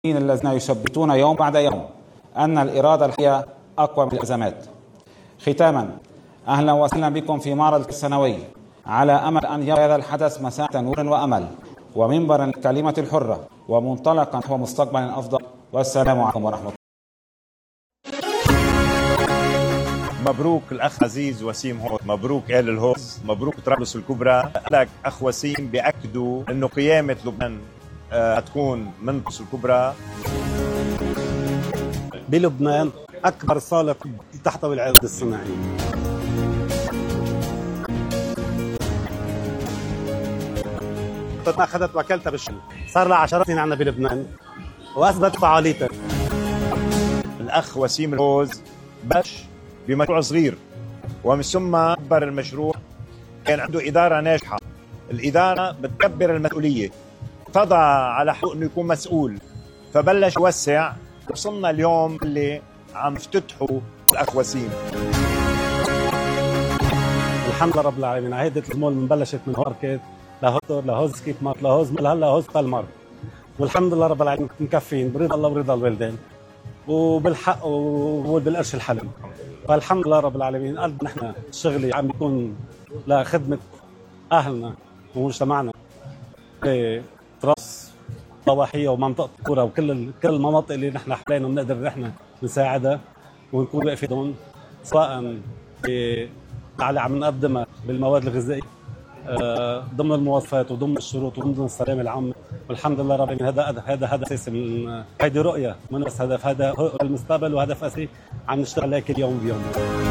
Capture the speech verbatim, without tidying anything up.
الذين يثبتون يوم بعد يوم أن الإرادة الحية أقوى من الأزمات. ختاما، أهلا وسهلا بكم في معرض السنوي، على أمل أن يبقى هذا الحدث مساحة نور وأمل ومنبرا للكلمة الحرة ومنطلقا نحو مستقبل أفضل. والسلام عليكم ورحمة الله. مبروك الأخ عزيز وسيم هوز، مبروك آل الهوز، مبروك طرابلس الكبرى. لك أخ وسيم بيأكدوا أنه قيامة لبنان هتكون من طرابلس الكبرى. بلبنان أكبر صالة تحتوي العقد الصناعي. أخذت وكالتها بالشمال، صار لها عشرات سنين عنا بلبنان وأثبت فعاليتها. الأخ وسيم الهوز بلش بمشروع صغير ومن ثم كبر المشروع، كان عنده إدارة ناجحة، الإدارة بتكبر المسؤولية، فضع على حقه إنه يكون مسؤول، فبلش يوسع. وصلنا اليوم اللي عم يفتتحوا الأخ وسيم. الحمد لله رب العالمين. عهدة المول من بلشت من ماركت لهوتور لهوز سكيت مارك لهوز لهلا هوز بالمارك، والحمد لله رب العالمين مكفين برضا الله ورضا الوالدين وبالحق وبالقرش الحلال. فالحمد لله رب العالمين. قلب نحن الشغل عم يكون لخدمة أهلنا ومجتمعنا في طرابلس ضواحية ومنطقة القرى وكل كل المناطق اللي نحن حوالينا بنقدر نحن نساعدها ونكون واقفين، سواء على عم نقدمها بالمواد الغذائية ضمن المواصفات وضمن الشروط وضمن السلامة العامة. والحمد لله رب العالمين. هذا هذا هذا اساسي من هيدي رؤية، من بس هدف، هذا المستقبل وهدف اساسي عم نشتغل عليه كل يوم بيوم.